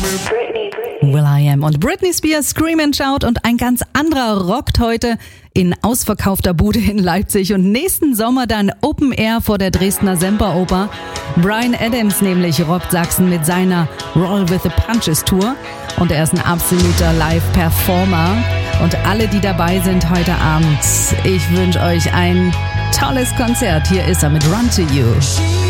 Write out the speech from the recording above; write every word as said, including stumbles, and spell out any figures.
will.i.am und Britney Spears Scream and Shout und ein ganz anderer rockt heute in ausverkaufter Bude in Leipzig und nächsten Sommer dann Open Air vor der Dresdner Semperoper. Bryan Adams nämlich rockt Sachsen mit seiner Roll with the Punches Tour und er ist ein absoluter Live-Performer und alle, die dabei sind heute Abend, ich wünsche euch ein tolles Konzert. Hier ist er mit Run to You.